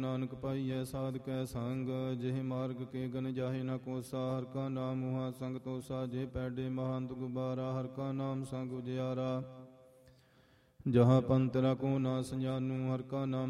ਨਾਨਕ ਪਾਈਐ ਸਾਧ ਕੈ ਸੰਗ, ਜਿਹ ਮਾਰਗ ਕੇ ਗਨ ਜਾਹੇ ਨ ਕੋਸਾ। ਹਰਿ ਕਾ ਨਾਮ ਮੁਹਾ ਸੰਗ ਤੋਸਾ, ਜੇ ਪੈਡੇ ਮਹੰਤ ਗੁਬਾਰਾ। ਹਰਿ ਕਾ ਨਾਮ ਸੰਗ ਉਜਿਆਰਾ, ਜਹਾਂ ਪੰਥ ਰਾ ਕੋ ਨਾ ਸਜਾਨੂ। ਹਰਿ ਕਾ ਨਾਮ